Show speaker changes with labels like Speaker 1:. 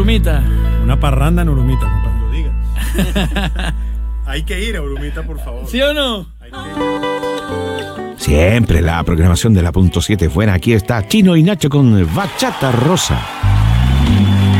Speaker 1: Urumita.
Speaker 2: Una parranda en Urumita, compadre. Lo digas. Hay que ir a Urumita, por favor.
Speaker 1: ¿Sí o no?
Speaker 2: Hay que ir.
Speaker 3: Siempre la programación de la .7 es buena. Aquí está Chino y Nacho con Bachata Rosa.